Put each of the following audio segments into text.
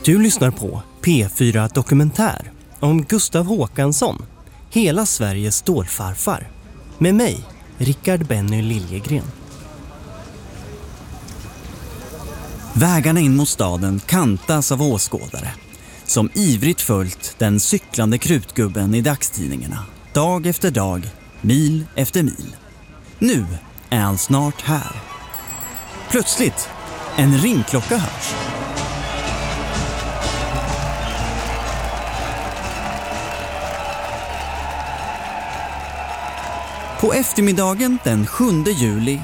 Du lyssnar på P4 Dokumentär om Gustav Håkansson, hela Sveriges stålfarfar. Med mig, Rickard Benny Liljegren. Vägarna in mot staden kantas av åskådare som ivrigt följt den cyklande krutgubben i dagstidningarna. Dag efter dag, mil efter mil. Nu är han snart här. Plötsligt, en ringklocka hörs. På eftermiddagen den 7 juli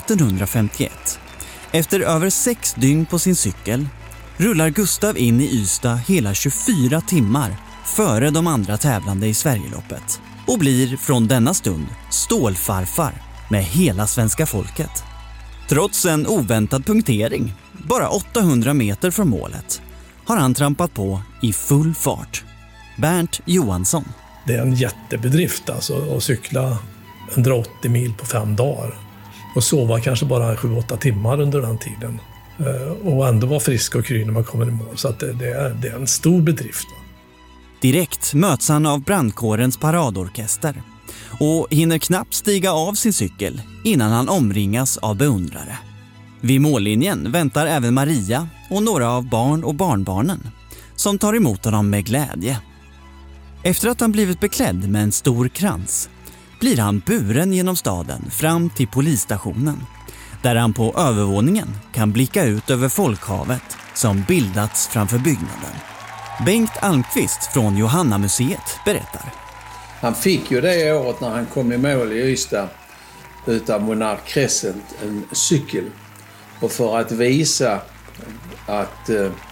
1951, efter över 6 dygn på sin cykel, rullar Gustav in i Ystad hela 24 timmar före de andra tävlande i Sverigeloppet och blir från denna stund stålfarfar med hela svenska folket. Trots en oväntad punktering, bara 800 meter från målet, har han trampat på i full fart. Bernt Johansson. Det är en jättebedrift alltså, att cykla 180 mil på 5 dagar och sova kanske bara 7-8 timmar under den tiden och ändå vara frisk och kry när man kommer i mål. Så att det är en stor bedrift. Direkt möts han av brandkårens paradorkester och hinner knappt stiga av sin cykel innan han omringas av beundrare. Vid mållinjen väntar även Maria och några av barn och barnbarnen som tar emot honom med glädje. Efter att han blivit beklädd med en stor krans blir han buren genom staden fram till polisstationen, där han på övervåningen kan blicka ut över folkhavet som bildats framför byggnaden. Bengt Almqvist från Johannamuseet berättar. Han fick ju det året när han kom i mål i Ystad utav Monark Crescent en cykel. Och för att visa att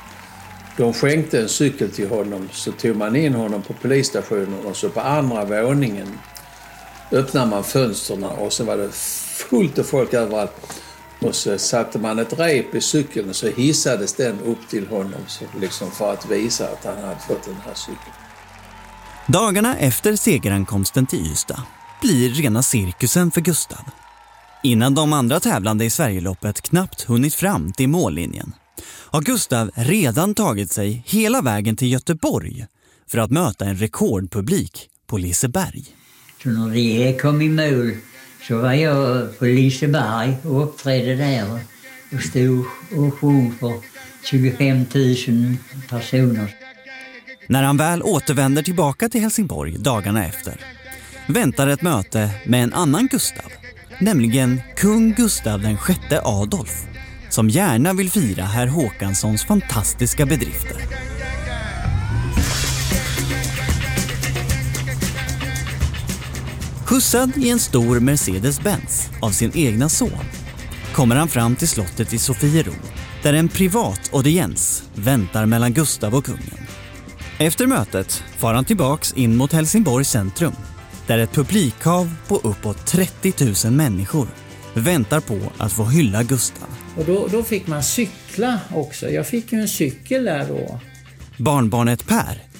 de skänkte en cykel till honom så tog man in honom på polisstationen och så på andra våningen öppnade man fönsterna och så var det fullt av folk överallt. Och så satte man ett rep i cykeln och så hissades den upp till honom så liksom för att visa att han hade fått den här cykeln. Dagarna efter segerankomsten till Ystad blir rena cirkusen för Gustav. Innan de andra tävlande i Sverigeloppet knappt hunnit fram till mållinjen har Gustav redan tagit sig hela vägen till Göteborg för att möta en rekordpublik på Liseberg. Så när vi kom i mål så var jag på Liseberg och uppträdde där och stod och sjöng för 25 000 personer. När han väl återvänder tillbaka till Helsingborg dagarna efter väntar ett möte med en annan Gustav, nämligen kung Gustav den 6 Adolf, som gärna vill fira herr Håkanssons fantastiska bedrifter. Skjutsad i en stor Mercedes-Benz av sin egna son kommer han fram till slottet i Sofiero, där en privat audiens väntar mellan Gustav och kungen. Efter mötet far han tillbaks in mot Helsingborgs centrum, där ett publikhav på uppåt 30 000 människor väntar på att få hylla Gustav. Och då fick man cykla också. Jag fick ju en cykel där då. Barnbarnet Per